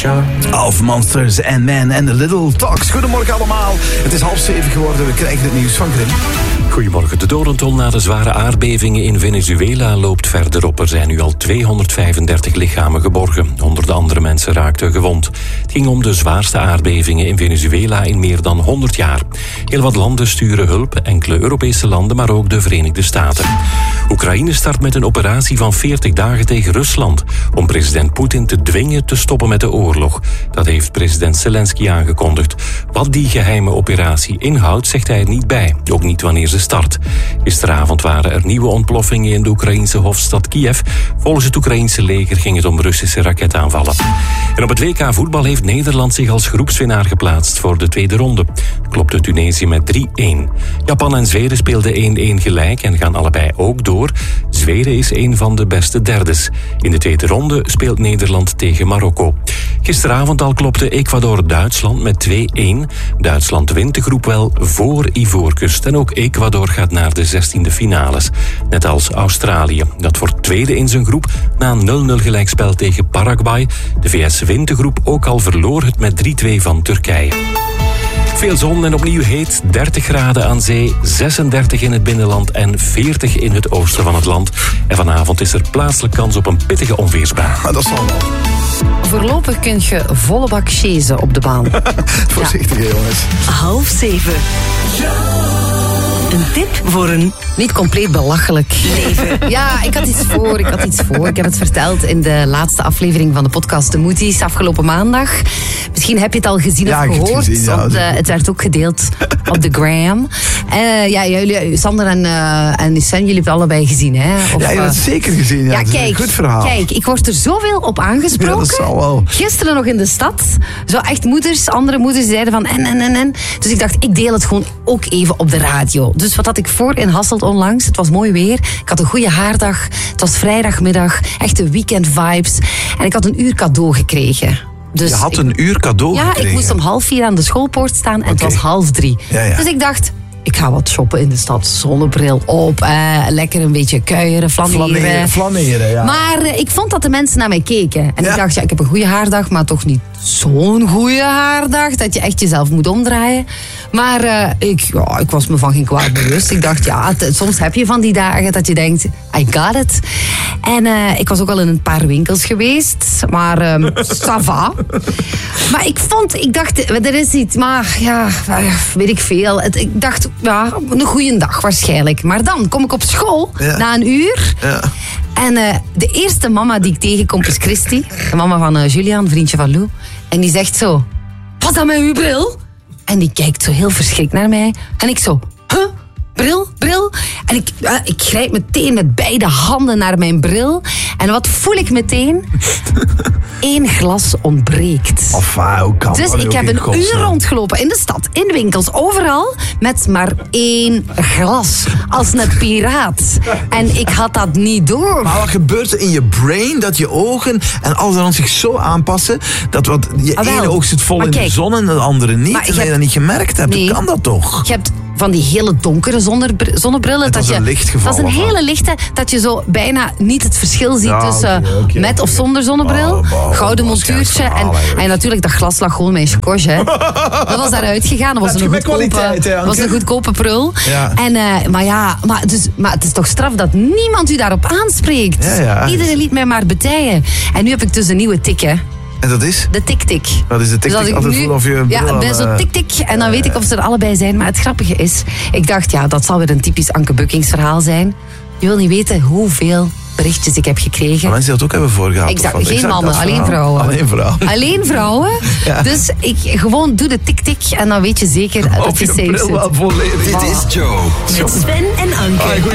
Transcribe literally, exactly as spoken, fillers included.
Of Monsters and Men and the Little Talks. Goedemorgen allemaal. Het is half zeven geworden. We krijgen het nieuws van Grim. Goedemorgen. De dodental na de zware aardbevingen in Venezuela loopt verder op. Er zijn nu al tweehonderdvijfendertig lichamen geborgen. Honderden andere mensen raakten gewond. Het ging om de zwaarste aardbevingen in Venezuela in meer dan honderd jaar. Heel wat landen sturen hulp, enkele Europese landen, maar ook de Verenigde Staten. Oekraïne start met een operatie van veertig dagen tegen Rusland om president Poetin te dwingen te stoppen met de oorlog. Dat heeft president Zelensky aangekondigd. Wat die geheime operatie inhoudt, zegt hij er niet bij. Ook niet wanneer ze start. Gisteravond waren er nieuwe ontploffingen in de Oekraïnse hoofdstad Kiev. Volgens het Oekraïnse leger ging het om Russische raketaanvallen. En op het W K voetbal heeft Nederland zich als groepswinnaar geplaatst voor de tweede ronde. Klopte Tunesië met drie-een. Japan en Zweden speelden één-één gelijk en gaan allebei ook door. Zweden is een van de beste derdes. In de tweede ronde speelt Nederland tegen Marokko. Gisteravond al klopte Ecuador-Duitsland met twee-een. Duitsland wint de groep wel voor Ivoorkust. En ook Ecuador gaat naar de zestiende finales. Net als Australië. Dat wordt tweede in zijn groep na een nul-nul gelijkspel tegen Paraguay. De V S wint de groep, ook al verloor het met drie-twee van Turkije. Veel zon en opnieuw heet, dertig graden aan zee, zesendertig in het binnenland en veertig in het oosten van het land. En vanavond is er plaatselijk kans op een pittige onweersbui. Maar dat zal wel. Voorlopig kun je volle bak chasen op de baan. Voorzichtig, ja. jongens. Half zeven. Een tip voor een... Niet compleet belachelijk leven. Ja, ik had iets voor, ik had iets voor. Ik heb het verteld in de laatste aflevering van de podcast De Moeties afgelopen maandag. Misschien heb je het al gezien ja, of gehoord. Het, gezien, ja. Want, uh, het werd ook gedeeld op de gram. Uh, ja, jullie, Sander en, uh, en Lucien, jullie hebben het allebei gezien, hè? Of, ja, je hebt het zeker gezien. Ja, ja, het is kijk, een goed verhaal. Kijk, ik word er zoveel op aangesproken. Ja, dat zal wel. Gisteren nog in de stad. Zo echt moeders, andere moeders zeiden van en, en, en, en. Dus ik dacht, ik deel het gewoon ook even op de radio. Dus wat had ik voor in Hasselt onlangs? Het was mooi weer. Ik had een goede haardag. Het was vrijdagmiddag. Echte weekend vibes. En ik had een uur cadeau gekregen. Dus je had ik, een uur cadeau ja, gekregen? Ja, ik moest om half vier aan de schoolpoort staan en okay. Het was half drie. Ja, ja. Dus ik dacht, ik ga wat shoppen in de stad. Zonnebril op, eh, lekker een beetje kuieren, flaneren. Flaneren, flaneren ja. Maar eh, ik vond dat de mensen naar mij keken. En ja. ik dacht, ja, ik heb een goede haardag, maar toch niet zo'n goede haardag. Dat je echt jezelf moet omdraaien. Maar uh, ik, ja, ik was me van geen kwaad bewust. Ik dacht, ja, t- soms heb je van die dagen dat je denkt, I got it. En uh, ik was ook al in een paar winkels geweest. Maar um, ça va. Maar ik vond, ik dacht, er is iets, maar ja, weet ik veel. Het, ik dacht, ja, een goede dag waarschijnlijk. Maar dan kom ik op school, ja. na een uur. Ja. En uh, de eerste mama die ik tegenkom is Christy. De mama van uh, Julian, vriendje van Lou. En die zegt zo, wat dan met uw bril? En die kijkt zo heel verschrikt naar mij. En ik zo, huh? Bril, bril. En ik, uh, ik grijp meteen met beide handen naar mijn bril. En wat voel ik meteen? Eén glas ontbreekt. Of hoe kan Dus ik heb een uur rondgelopen in de stad, in winkels, overal. Met maar één glas. Als een piraat. En ik had dat niet door. Maar wat gebeurt er in je brain dat je ogen en alles dan zich zo aanpassen dat wat, je ah, ene oog zit vol maar in kijk, de zon en de andere niet. En dat je dat niet gemerkt hebt. Nee, hoe kan dat toch? Je hebt van die hele donkere zonnebrillen. Dat is een lichtgeval. Dat is een hele lichte, dat je zo bijna niet het verschil ziet ja, tussen okay, okay, met of zonder zonnebril. Oh, wow, gouden montuurtje. En, en natuurlijk, dat glas lag gewoon met een squash. Hè. Dat was daaruit gegaan. Dat was, een goedkope, was een goedkope prul. Ja. En, uh, maar ja, maar, dus, maar het is toch straf dat niemand u daarop aanspreekt. Ja, ja. Iedereen liet mij maar betijen. En nu heb ik dus een nieuwe tik, hè. En dat is? De tik-tik. Wat is de tik-tik? Dus Altijd nu, of je ja, ik ben zo tik-tik en dan weet ik of ze er allebei zijn. Maar het grappige is, ik dacht, ja, dat zal weer een typisch Anke Buckings verhaal zijn. Je wil niet weten hoeveel berichtjes ik heb gekregen. Maar mensen die dat ook hebben voorgehad. Exact, geen exact mannen, alleen vrouwen. Alleen vrouwen. Alleen vrouwen. Ja. Dus ik gewoon doe de tik-tik en dan weet je zeker dat je safe zit. Dit is Joe. Met Sven en Anke.